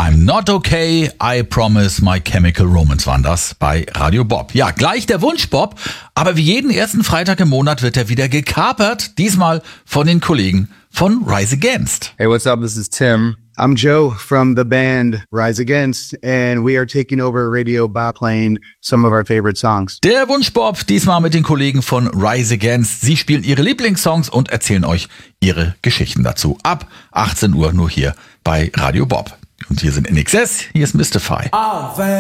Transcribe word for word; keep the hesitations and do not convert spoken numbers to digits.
I'm Not Okay, I Promise, My Chemical Romance waren das bei Radio Bob. Ja, gleich der Wunsch Bob, aber wie jeden ersten Freitag im Monat wird er wieder gekapert, diesmal von den Kollegen von Rise Against. Hey, what's up? This is Tim. I'm Joe from the band Rise Against, and we are taking over Radio by playing some of our favorite songs. Der Wunsch Bob, diesmal mit den Kollegen von Rise Against. Sie spielen ihre Lieblingssongs und erzählen euch ihre Geschichten dazu. Ab achtzehn Uhr nur hier bei Radio Bob. Und hier sind N X S, hier ist Mystify.